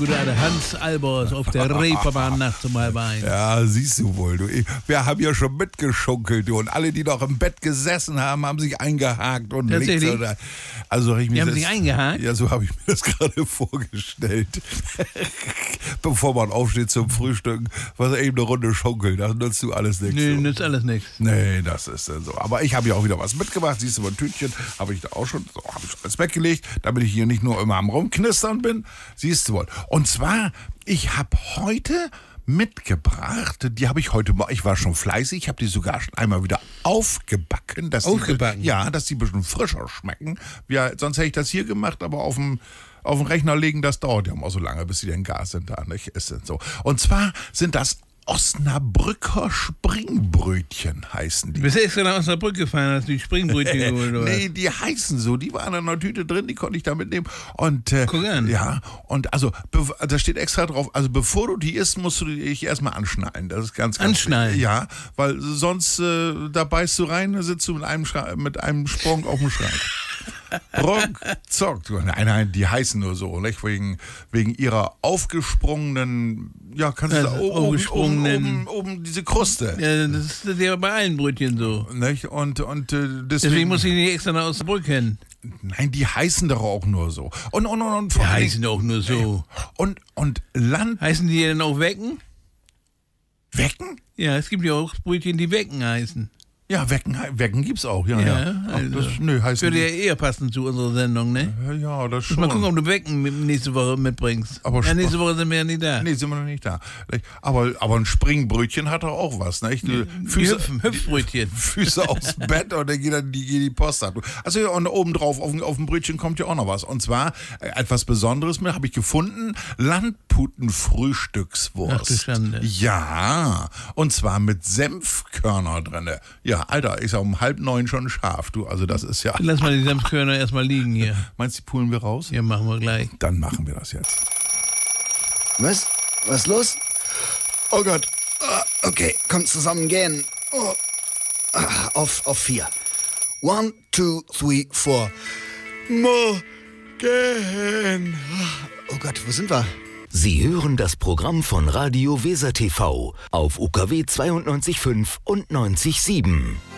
gute alte Hans Albers auf der Reeperbahn nachts um 1:30. Ja, siehst du wohl. Du. Wir haben ja schon mitgeschunkelt. Du. Und alle, die noch im Bett gesessen haben, haben sich eingehakt. Und Tatsächlich? links oder, also Die haben sich eingehakt? Ja, so habe ich mir das gerade vorgestellt. Bevor man aufsteht zum Frühstücken, was eben eine Runde schunkeln. Das nutzt du alles nichts. Nee, so. nützt alles nichts. Nee, das ist dann so. Aber ich habe ja auch wieder was mitgemacht. Siehst du, ein Tütchen habe ich da auch schon, so, habe ich schon ins Bett gelegt, damit ich hier nicht nur immer am Rumknistern bin. Siehst du wohl. Und zwar, ich habe heute mitgebracht, die habe ich heute mal, ich war schon fleißig, ich habe die sogar schon einmal wieder aufgebacken. Aufgebacken? Dass die ein bisschen frischer schmecken. Ja, sonst hätte ich das hier gemacht, aber auf dem Rechner legen, das dauert ja mal so lange, bis sie dann gar sind da. Nicht? Ist denn so. Und zwar sind das Osnabrücker Springbrötchen heißen die. Du bist extra nach Osnabrück gefahren, hast die Springbrötchen geholt, oder? Nee, die heißen so. Die waren in einer Tüte drin, die konnte ich da mitnehmen. Und, Guck an. Ja, und also, da steht extra drauf, also bevor du die isst, musst du dich erstmal anschnallen. Das ist ganz Anschnallen? Ja, weil sonst, da beißt du rein, da sitzt du mit einem Sprung auf dem Schrank. Ruckzuck. Nein, die heißen nur so, nicht? Wegen ihrer aufgesprungenen, ja, kannst du sagen, oben diese Kruste. Ja, das ist ja bei allen Brötchen so. Nicht? Und Deswegen muss ich nicht extra nach Osnabrück hin. Nein, die heißen doch auch nur so. Und Die heißen auch nur so. Und Land... Heißen die denn auch Wecken? Wecken? Ja, es gibt ja auch Brötchen, die Wecken heißen. Ja, Wecken gibt's auch, ja. Also, Heißt würde ja eher passen zu unserer Sendung, ne? Ja, das Mal gucken, schon. ob du Wecken nächste Woche mitbringst. Aber ja, nächste Woche sind wir ja nicht da. Nee, sind wir noch nicht da. Aber ein Springbrötchen hat doch auch was, ne? Hüpfbrötchen. Füße aufs Bett und dann geht die Post ab. Also ja, und oben drauf auf dem Brötchen kommt ja auch noch was. Und zwar etwas Besonderes mit, habe ich gefunden, Landputen-Frühstückswurst. Ach du Schande. Ja, und zwar mit Senfkörner drinne. Ja, Alter, ist ja um 8:30 schon scharf, du. Also das ist ja... Lass mal die Senfkörner erstmal liegen hier. Meinst du, die pulen wir raus? Ja, machen wir gleich. Dann machen wir das jetzt. Was? Was los? Oh Gott. Okay, kommt zusammen gehen. Oh. Auf 4. 1, 2, 3, 4. Morgen. Oh Gott, wo sind wir? Sie hören das Programm von Radio Weser TV auf UKW 92.5 und 90.7.